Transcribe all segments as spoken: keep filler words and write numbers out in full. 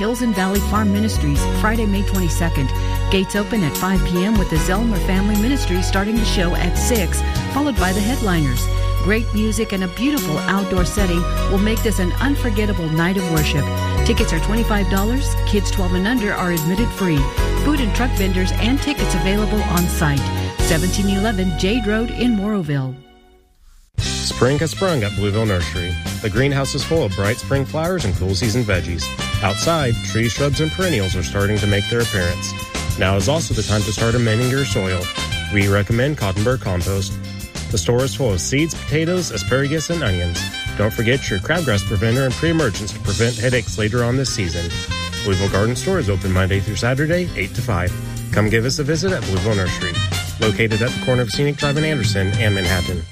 Hills and Valley Farm Ministries, Friday, May twenty-second. Gates open at five p.m. with the Zelmer Family Ministry starting the show at six, followed by the headliners. Great music and a beautiful outdoor setting will make this an unforgettable night of worship. Tickets are twenty-five dollars. Kids twelve and under are admitted free. Food and truck vendors and tickets available on site. seventeen eleven Jade Road in Morrowville. Spring has sprung at Blueville Nursery. The greenhouse is full of bright spring flowers and cool season veggies. Outside, trees, shrubs, and perennials are starting to make their appearance. Now is also the time to start amending your soil. We recommend Cottonburg Compost. The store is full of seeds, potatoes, asparagus, and onions. Don't forget your crabgrass preventer and pre-emergence to prevent headaches later on this season. Blueville Garden Store is open Monday through Saturday, eight to five. Come give us a visit at Blueville Nursery, located at the corner of Scenic Drive in Anderson and Manhattan.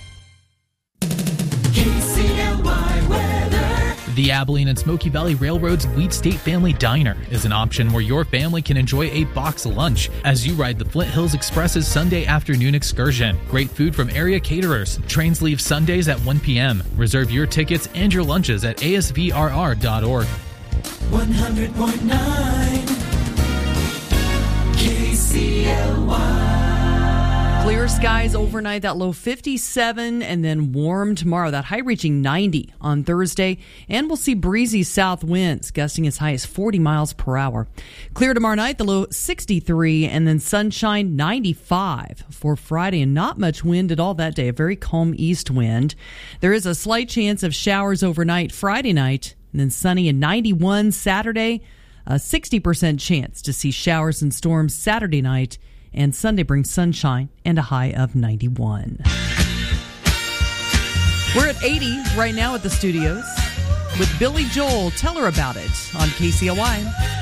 The Abilene and Smoky Valley Railroad's Wheat State Family Diner is an option where your family can enjoy a box lunch as you ride the Flint Hills Express's Sunday afternoon excursion. Great food from area caterers. Trains leave Sundays at one p.m. Reserve your tickets and your lunches at A S V R R dot org. one hundred point nine K C L Y. Clear skies overnight, that low fifty-seven, and then warm tomorrow, that high reaching ninety on Thursday. And we'll see breezy south winds gusting as high as forty miles per hour. Clear tomorrow night, the low sixty-three, and then sunshine ninety-five for Friday, and not much wind at all that day, a very calm east wind. There is a slight chance of showers overnight Friday night, and then sunny and ninety-one Saturday. A sixty percent chance to see showers and storms Saturday night. And Sunday brings sunshine and a high of ninety-one. We're at eighty right now at the studios with Billy Joel. Tell her about it on K C L Y.